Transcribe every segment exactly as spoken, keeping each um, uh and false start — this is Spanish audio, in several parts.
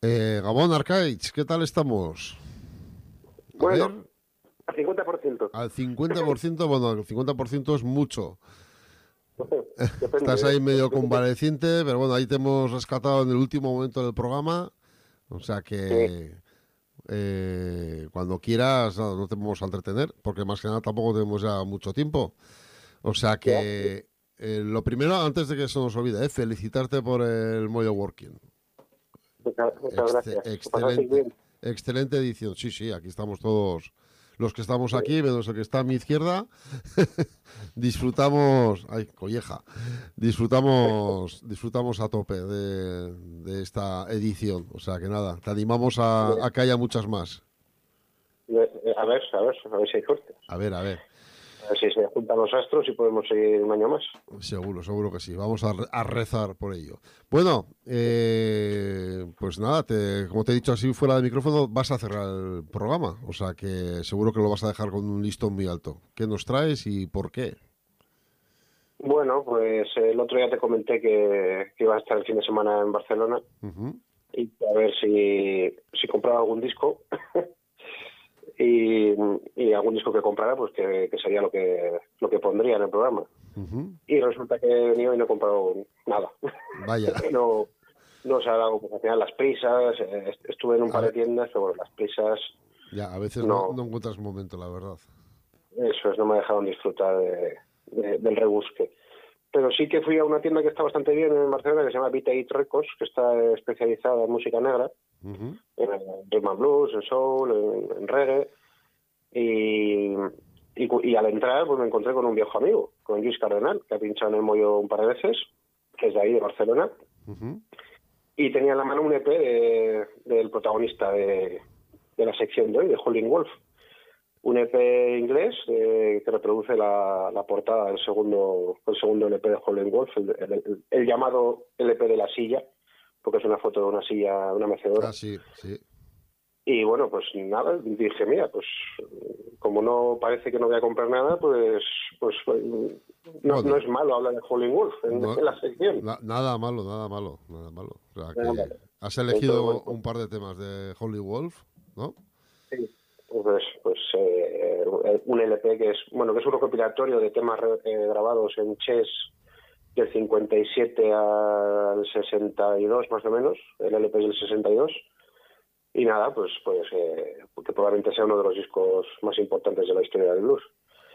Eh, Gabón Arcaich, ¿qué tal estamos? A Bueno, ver, al cincuenta por ciento. al cincuenta por ciento, bueno, el cincuenta por ciento es mucho. Depende. Estás ¿Eh? ahí medio Depende. convaleciente, pero bueno, ahí te hemos rescatado en el último momento del programa. O sea Sí, que eh, cuando quieras, no, no te vamos a entretener, porque más que nada tampoco tenemos ya mucho tiempo. O sea ya. que eh, lo primero, antes de que se nos olvide, eh, felicitarte por el Moyo Working. Muchas, muchas Exce- gracias. ¿Lo pasasteis excelente, bien? excelente edición. Sí, sí, aquí estamos todos los que estamos aquí, menos el que está a mi izquierda. Disfrutamos, ay, colleja, disfrutamos, disfrutamos a tope de, de esta edición. O sea que nada, te animamos a, Eh, a que haya muchas más. eh, A ver, a ver, a ver si hay suerte. A ver, a ver. A ver si se juntan los astros y podemos seguir un año más. Seguro, seguro que sí. Vamos a, re- a rezar por ello. Bueno, eh, pues nada, te- como te he dicho así fuera del micrófono, vas a cerrar el programa. O sea que seguro que lo vas a dejar con un listón muy alto. ¿Qué nos traes y por qué? Bueno, pues el otro día te comenté que, que iba a estar el fin de semana en Barcelona Ujú, y a ver si, si compraba algún disco y, y algún disco que comprara, pues que, que sería lo que lo que pondría en el programa. ujú. Y resulta que he venido y no he comprado nada. Vaya, no, no se ha dado, pues al final las prisas, eh, est- estuve en un a par de ve- tiendas, pero bueno, las prisas ya, a veces no, no, no encuentras momento, la verdad. eso es, no me dejaron disfrutar de- de- del rebusque. Pero sí que fui a una tienda que está bastante bien en Barcelona, que se llama Beat It Records, que está especializada en música negra, Ujú. en rhythm and blues, en soul, en, en reggae, y, y, cu- y al entrar pues me encontré con un viejo amigo, con Luis Cardenal, que ha pinchado en el Mollo un par de veces, que es de ahí, de Barcelona, Ujú. y tenía en la mano un E P de- del protagonista de, de la sección de hoy, de Howlin' Wolf. Un E P inglés eh, que reproduce la, la portada del segundo, el segundo L P de Howlin' Wolf, el, el- el- el llamado L P de la silla, porque es una foto de una silla, una mecedora. Ah, sí, sí. Y bueno, pues nada, dije, mira, pues como no parece que no voy a comprar nada, pues pues no, no Bueno, es malo hablar de Howlin' Wolf en, no, en la sección. na- nada malo, nada malo, nada malo. O sea Nada que malo. has Entonces, elegido bueno, un par de temas de Holy Wolf, ¿no? sí. Pues, pues eh, un L P que es, bueno, que es un recopilatorio de temas eh, grabados en chess del cincuenta y siete al sesenta y dos más o menos, el L P es del sesenta y dos, y nada, pues pues eh, que probablemente sea uno de los discos más importantes de la historia del blues.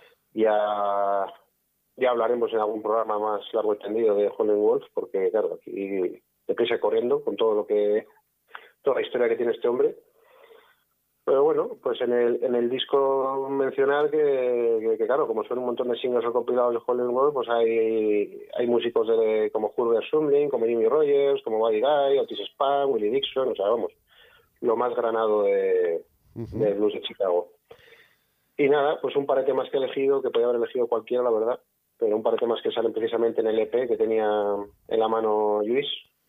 Ya ya hablaremos en algún programa más largo y tendido de Howlin' Wolf, porque claro, aquí deprisa corriendo con todo lo que toda la historia que tiene este hombre. Pero bueno, pues en el, en el disco mencionar que, que, que, claro, como son un montón de singles recopilados de Howlin' Wolf, pues hay, hay músicos de, como Hubert Sumlin, como Jimmy Rogers, como Buddy Guy, Otis Spann, Willie Dixon, o sea, vamos, lo más granado de, de Ujú. blues de Chicago. Y nada, pues un par de temas que he elegido, que podía haber elegido cualquiera, la verdad, pero un par de temas que salen precisamente en el E P que tenía en la mano Luis.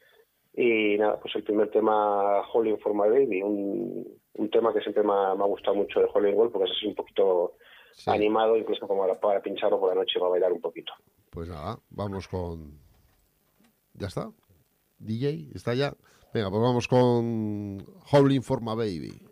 Y nada, pues el primer tema, Howling for My Baby, un, un tema que siempre me ha, me ha gustado mucho de Howling Wolf, porque es así un poquito Sí, animado, incluso como para, para pincharlo por la noche para bailar un poquito. pues nada, vamos con... ¿Ya está? D J, ¿está ya? Venga, pues vamos con Howling for My Baby.